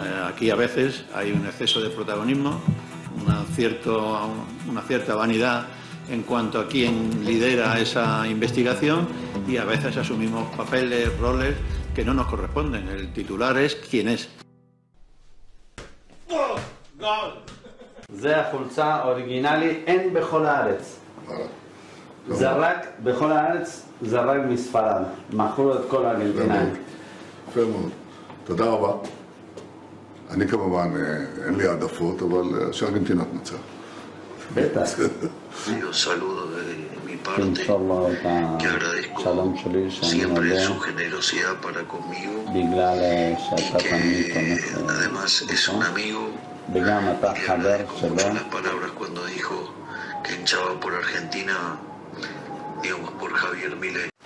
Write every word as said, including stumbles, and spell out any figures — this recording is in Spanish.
Eh, aquí a veces hay un exceso de protagonismo, una, cierto, una cierta vanidad en cuanto a quién lidera esa investigación y a veces asumimos papeles, roles que no nos corresponden. El titular es quien es. זה החולצה אוריגינלי, אין בכל הארץ. זה רק, בכל הארץ זה רק מספרד. מכרו את כל הארגנטינאים. יפה מאוד. תודה רבה. אני כמובן, אין לי העדפות, אבל שארגנטינה תנצח. בטח. Un saludo de mi parte, que agradezco siempre su generosidad para conmigo y que además es un amigo. Y agradezco mucho las palabras cuando dijo que hinchaba por Argentina, digamos por Javier Milei.